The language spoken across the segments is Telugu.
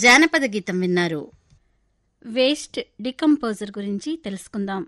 జానపద గీతం విన్నారు. వేస్ట్ డికంపోజర్ గురించి తెలుసుకుందాం.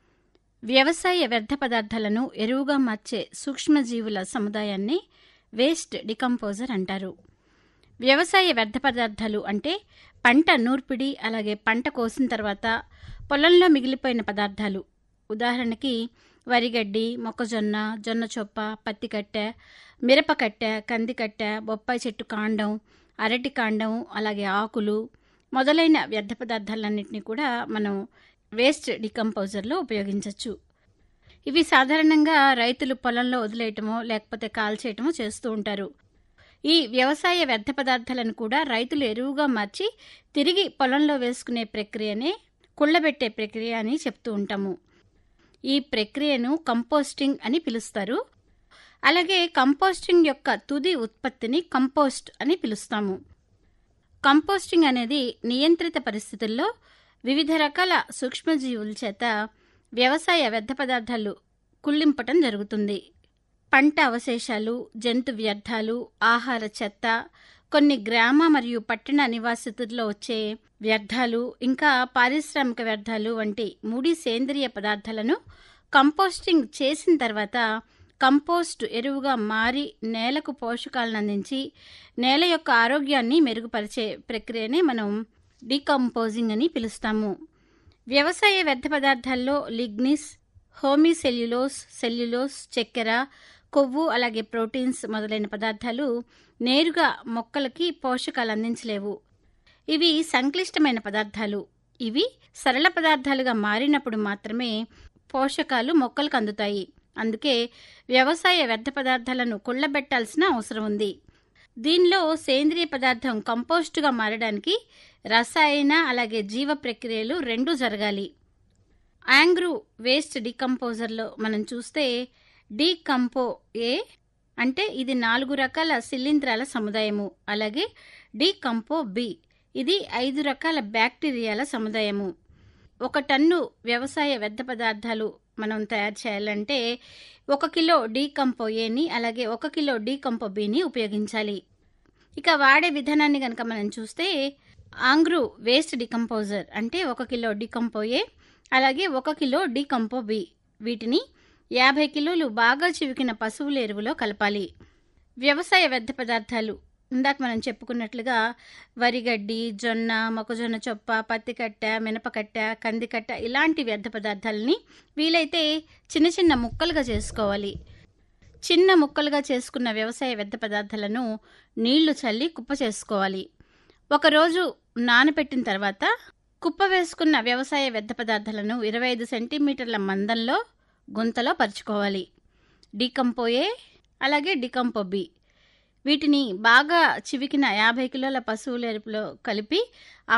వ్యవసాయ వ్యర్థ పదార్థాలను ఎరువుగా మార్చే సూక్ష్మజీవుల సముదాయాన్ని వేస్ట్ డికంపోజర్ అంటారు. వ్యవసాయ వ్యర్థ పదార్థాలు అంటే పంట నూర్పిడి, అలాగే పంట కోసిన తర్వాత పొలంలో మిగిలిపోయిన పదార్థాలు. ఉదాహరణకి వరిగడ్డి, మొక్కజొన్న, జొన్న చొప్ప, పత్తి కట్టె, మిరప కట్టె, కంది కట్టె, బొప్పాయి చెట్టు కాండం, అరటి కాండం, అలాగే ఆకులు మొదలైన వ్యర్థ పదార్థాలన్నింటినీ కూడా మనం వేస్ట్ డికంపోజర్లో ఉపయోగించవచ్చు. ఇవి సాధారణంగా రైతులు పొలంలో వదిలేయటమో లేకపోతే కాల్చేయటమో చేస్తూ ఉంటారు. ఈ వ్యవసాయ వ్యర్థ పదార్థాలను కూడా రైతులు ఎరువుగా మార్చి తిరిగి పొలంలో వేసుకునే ప్రక్రియనే కుళ్ళబెట్టే ప్రక్రియ అని చెప్తూ ఉంటాము. ఈ ప్రక్రియను కంపోస్టింగ్ అని పిలుస్తారు. అలాగే కంపోస్టింగ్ యొక్క తుది ఉత్పత్తిని కంపోస్ట్ అని పిలుస్తాము. కంపోస్టింగ్ అనేది నియంత్రిత పరిస్థితుల్లో వివిధ రకాల సూక్ష్మజీవుల చేత వ్యవసాయ వ్యర్థ పదార్థాలు కుళ్ళింపటం జరుగుతుంది. పంట అవశేషాలు, జంతు వ్యర్థాలు, ఆహార చెత్త, కొన్ని గ్రామ మరియు పట్టణ నివాసితుల్లో వచ్చే వ్యర్థాలు, ఇంకా పారిశ్రామిక వ్యర్థాలు వంటి ముడి సేంద్రియ పదార్థాలను కంపోస్టింగ్ చేసిన తర్వాత కంపోస్ట్ ఎరువుగా మారి నేలకు పోషకాలను అందించి నేల యొక్క ఆరోగ్యాన్ని మెరుగుపరిచే ప్రక్రియనే మనం డీకంపోజింగ్ అని పిలుస్తాము. వ్యవసాయ వ్యర్థ పదార్థాల్లో లిగ్నిస్, హోమిసెల్యులోస్, సెల్యులోస్, చక్కెర, కొవ్వు, అలాగే ప్రోటీన్స్ మొదలైన పదార్థాలు నేరుగా మొక్కలకి పోషకాలు అందించలేవు. ఇవి సంక్లిష్టమైన పదార్థాలు. ఇవి సరళ పదార్థాలుగా మారినప్పుడు మాత్రమే పోషకాలు మొక్కలకు అందుతాయి. అందుకే వ్యవసాయ వ్యర్థ పదార్థాలను కుళ్ళబెట్టాల్సిన అవసరం ఉంది. దీనిలో సేంద్రియ పదార్థం కంపోస్టుగా మారడానికి రసాయన అలాగే జీవ ప్రక్రియలు రెండూ జరగాలి. యాంగ్రూ వేస్ట్ డికంపోజర్లో మనం చూస్తే డీకంపో ఏ అంటే ఇది 4 రకాల శిలీంధ్రాల సముదాయము, అలాగే డీకంపో బి ఇది 5 రకాల బ్యాక్టీరియాల సముదాయము. 1 టన్ను వ్యవసాయ వ్యర్థ పదార్థాలు మనం తయారు చేయాలంటే 1 కిలో డీకంపో ఏని అలాగే 1 కిలో డీకంపో బిని ఉపయోగించాలి. ఇక వాడే విధానాన్ని కనుక మనం చూస్తే ఆంగ్రూ వేస్ట్ డికంపోజర్ అంటే 1 కిలో డీకంపో ఏ అలాగే 1 కిలో డీకంపో బి వీటిని 50 కిలోలు బాగా చివికిన పశువుల ఎరువులో కలపాలి. వ్యవసాయ వ్యర్థ పదార్థాలు ఇందాక మనం చెప్పుకున్నట్లుగా వరిగడ్డి, జొన్న, మొక్కజొన్న చొప్ప, పత్తి కట్టె, మినపకట్టె, కంది కట్టె ఇలాంటి వ్యర్థ పదార్థాలని వీలైతే చిన్న చిన్న ముక్కలుగా చేసుకోవాలి. చిన్న ముక్కలుగా చేసుకున్న వ్యవసాయ వ్యర్థ పదార్థాలను నీళ్లు చల్లి కుప్ప చేసుకోవాలి. 1 రోజు నానబెట్టిన తర్వాత కుప్ప వేసుకున్న వ్యవసాయ వ్యర్థ పదార్థాలను 25 సెంటీమీటర్ల మందంలో గుంతలో పరుచుకోవాలి. డీకంపో ఏ అలాగే డీకంపో బి వీటిని బాగా చివికిన 50 కిలోల పశువుల ఎరుపులో కలిపి